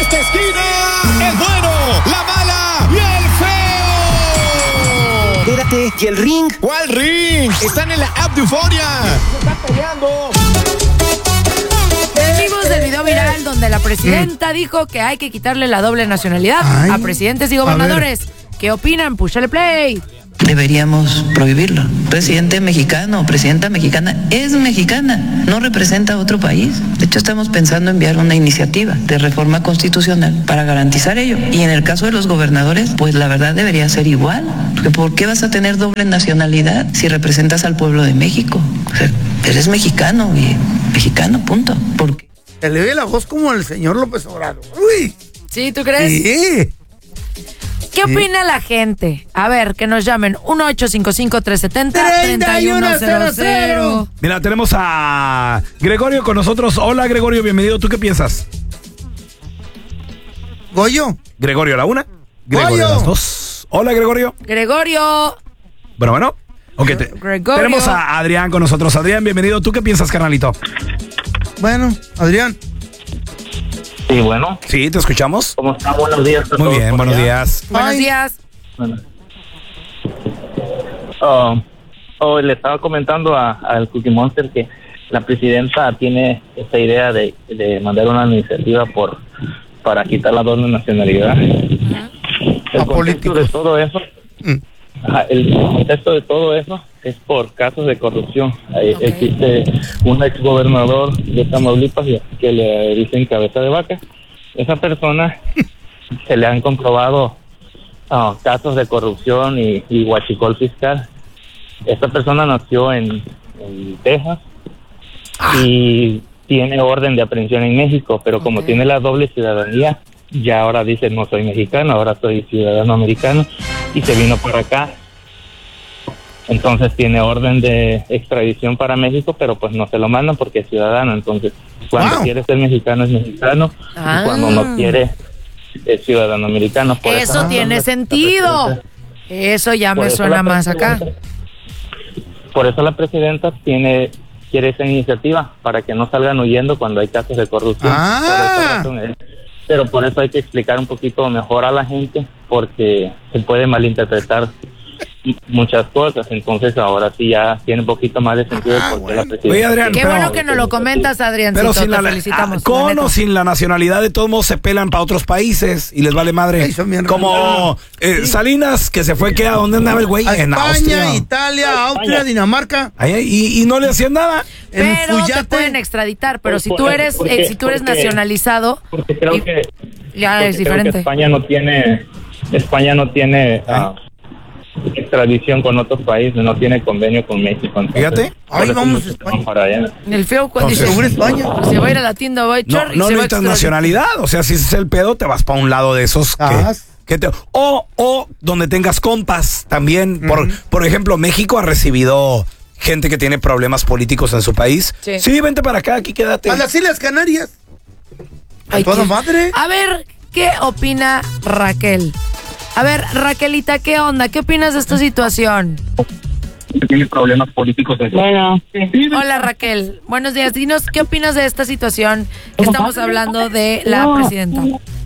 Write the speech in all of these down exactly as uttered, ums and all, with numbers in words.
esta esquina, el bueno, la mala y el feo. Espérate, ¿y el ring? ¿Cuál ring? Están en la app de Euforia. Se está peleando. Vimos el video viral donde la presidenta mm. dijo que hay que quitarle la doble nacionalidad Ay. a presidentes y gobernadores. ¿Qué opinan? Púchale play. Deberíamos prohibirlo. Presidente mexicano o presidenta mexicana es mexicana, no representa a otro país. De hecho, estamos pensando enviar una iniciativa de reforma constitucional para garantizar ello. Y en el caso de los gobernadores, pues la verdad debería ser igual. Porque ¿por qué vas a tener doble nacionalidad si representas al pueblo de México? O sea, eres mexicano y mexicano, punto. Porque se le ve la voz como el señor López Obrador. Uy. ¿Sí, tú crees? Sí. ¿Qué opina la gente? A ver, que nos llamen uno ocho cinco cinco, tres siete cero, tres uno cero cero. Mira, tenemos a Gregorio con nosotros. Hola, Gregorio, bienvenido. ¿Tú qué piensas? Goyo. Gregorio a la una. Gregorio a las dos. Hola, Gregorio. Gregorio. Bueno, bueno. Ok, te, Gregorio. Tenemos a Adrián con nosotros. Adrián, bienvenido. ¿Tú qué piensas, carnalito? Bueno, Adrián. Sí, bueno. Sí, te escuchamos. ¿Cómo está? Buenos días. Muy bien, buenos allá. días. Buenos Ay. días. Bueno. Oh, oh, le estaba comentando al Cookie Monster que la presidenta tiene esta idea de, de mandar una iniciativa por para quitar la doble nacionalidad. Uh-huh. El contexto de todo eso, mm. ajá, el contexto de todo eso es por casos de corrupción. Okay. Existe un ex gobernador de Tamaulipas que le dicen cabeza de vaca. Esa persona se le han comprobado uh, casos de corrupción y, y huachicol fiscal. Esta persona nació en, en Texas y tiene orden de aprehensión en México, pero como okay. tiene la doble ciudadanía, ya ahora dice no soy mexicano, ahora soy ciudadano americano y se vino para acá. Entonces tiene orden de extradición para México, pero pues no se lo mandan porque es ciudadano. Entonces, cuando wow. quiere ser mexicano es mexicano, ah. y cuando no quiere es ciudadano americano. Por eso, eso tiene sentido. Eso ya me suena más acá. Por eso la presidenta tiene quiere esa iniciativa, para que no salgan huyendo cuando hay casos de corrupción. Ah. Por eso, pero por eso hay que explicar un poquito mejor a la gente, porque se puede malinterpretar muchas cosas. Entonces ahora sí ya tiene un poquito más de sentido ah, porque bueno. la presidenta. Oye, Adrián, qué pero, bueno que nos lo comentas, Adrián. Pero sin la, te felicitamos. Con o sin la nacionalidad, de todos modos se pelan para otros países y les vale madre. Ay, como eh, sí. Salinas, que se fue, ¿qué? ¿A dónde andaba el güey? A en España, Austria. Italia, Austria, Dinamarca. Ay, y, y no le hacían nada. Pero te pueden extraditar, pero si tú eres porque, eh, si tú eres porque, nacionalizado, porque creo que ya porque es diferente. Creo que España no tiene España no tiene uh, extradición con otros países, no tiene convenio con México. Entonces, fíjate, ahí vamos a España. Para allá. El feo cuando dice España, se va a ir a la tienda, va a echar no, y no se va a necesitas nacionalidad, o sea, si ese es el pedo, te vas para un lado de esos que, que te, o o donde tengas compas también. Uh-huh. Por por ejemplo, México ha recibido gente que tiene problemas políticos en su país. Sí, sí, vente para acá, aquí quédate. A las Islas Canarias. Ay, toda qué... madre. A ver, ¿qué opina Raquel? A ver, Raquelita, ¿qué onda? ¿Qué opinas de esta situación? Tiene problemas políticos en su Bueno, sí. Hola, Raquel. Buenos días. Dinos, ¿qué opinas de esta situación que estamos hablando de la no. presidenta?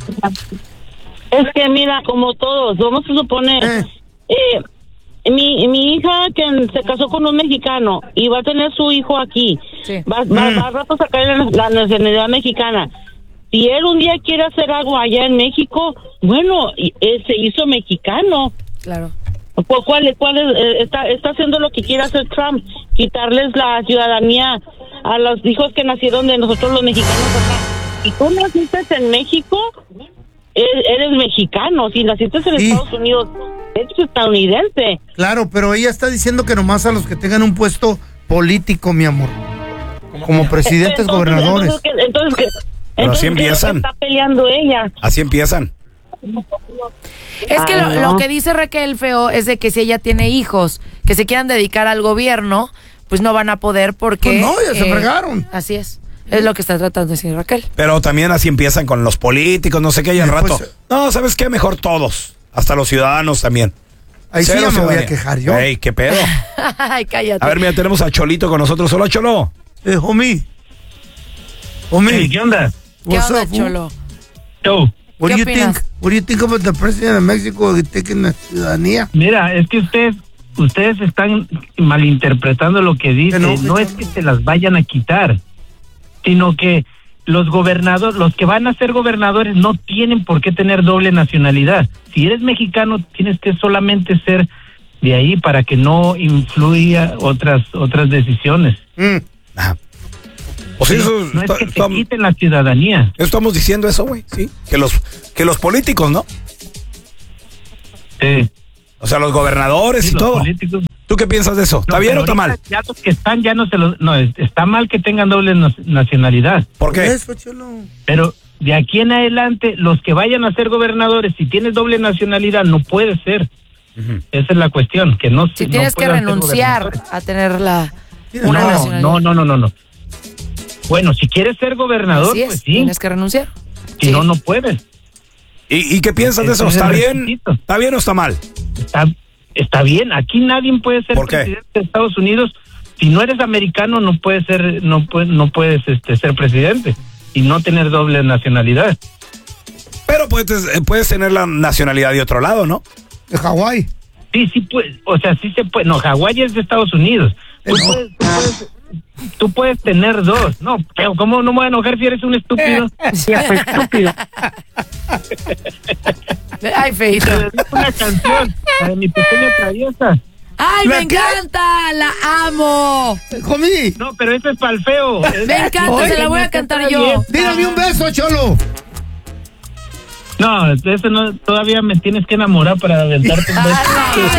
Es que, mira, como todos, vamos a suponer... Eh. Eh, Mi, mi hija que se casó con un mexicano y va a tener su hijo aquí, sí. va, va, mm. va a rato sacar la, la nacionalidad mexicana. Si él un día quiere hacer algo allá en México, bueno, él se hizo mexicano. Claro. ¿Cuál, cuál, cuál es, eh, está, está haciendo lo que quiere hacer Trump? Quitarles la ciudadanía a los hijos que nacieron de nosotros los mexicanos acá. Y tú naciste en México, eres, eres mexicano. Si naciste en sí. Estados Unidos, es estadounidense. Claro, pero ella está diciendo que nomás a los que tengan un puesto político, mi amor, como presidentes, entonces, gobernadores. Entonces, entonces, ¿qué, pero así empiezan. Está peleando ella. Así empiezan. Es que lo, lo que dice Raquel, feo, es de que si ella tiene hijos que se quieran dedicar al gobierno, pues no van a poder porque... Pues no, ya eh, se fregaron. Así es. Es lo que está tratando de decir Raquel. Pero también así empiezan con los políticos, no sé qué, y al rato. Pues, no, ¿sabes qué? Mejor todos. Hasta los ciudadanos también. Ahí sí ya me voy a quejar yo. Ey, qué pedo. Ay, cállate. A ver, mira, tenemos a Cholito con nosotros. Hola, Cholo. Eh, homie. Homie. Hey, ¿qué onda? ¿Qué onda, Cholo? Yo. What do ¿Qué you opinas? think? What do you think about the president of Mexico taking la ciudadanía? Mira, es que ustedes ustedes están malinterpretando lo que dice. No, No es que se las vayan a quitar, sino que los gobernadores, los que van a ser gobernadores no tienen por qué tener doble nacionalidad. Si eres mexicano, tienes que solamente ser de ahí para que no influya otras otras decisiones. Mm. Ajá. O sea, eso, No es está- que te estamos, quiten la ciudadanía. estamos diciendo eso, güey, sí. Que los, que los políticos, ¿no? Sí. O sea, los gobernadores Sí, y los todo. políticos. ¿Tú qué piensas de eso? ¿Está No, bien o pero está mal? ahorita Ya los que están ya no se los, no, es- está mal que tengan doble na- nacionalidad. ¿Por qué? Eso, cholo. Pero de aquí en adelante, los que vayan a ser gobernadores, si tienes doble nacionalidad, no puede ser. Ujú. Esa es la cuestión, que no Si no tienes que puedan ser renunciar gobernadores. a tener la una No, nacionalidad. no, no, no, no, no. Bueno, si quieres ser gobernador, Así es, pues sí. tienes que renunciar. Si Sí. no, no puedes. ¿Y, y qué piensas de eso? Ese es ¿Está el bien? requisito. ¿Está bien o está mal? Está, está bien. Aquí nadie puede ser ¿Por qué? presidente de Estados Unidos. Si no eres americano, no puedes ser, no puedes, no puedes este, ser presidente y no tener doble nacionalidad. Pero puedes, eh, puedes tener la nacionalidad de otro lado, ¿no? De Hawái. Sí, sí puede, o sea, sí se puede. No, Hawái es de Estados Unidos. Tú, No. puedes, tú, puedes, tú puedes tener dos. No, pero ¿cómo no me voy a enojar si eres un estúpido? Viejo estúpido. Ay, feito. Te dedico una canción, la de Mi Pequeña Traviesa. Ay, ¿La me qué? encanta, la amo. Comí. No, pero ese es para el feo. Me encanta, se la voy a cantar yo. Dírame un beso, cholo. No, eso no, todavía me tienes que enamorar para aventarte un beso. Ah,